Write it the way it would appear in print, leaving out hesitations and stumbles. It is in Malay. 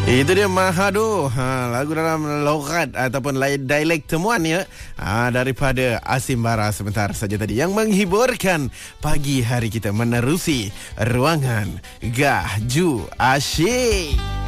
Itu dia Mahado, lagu dalam logat ataupun dialek temuan ya, daripada Asim Bara sebentar saja tadi yang menghiburkan pagi hari kita menerusi ruangan Gah Ju Asyik.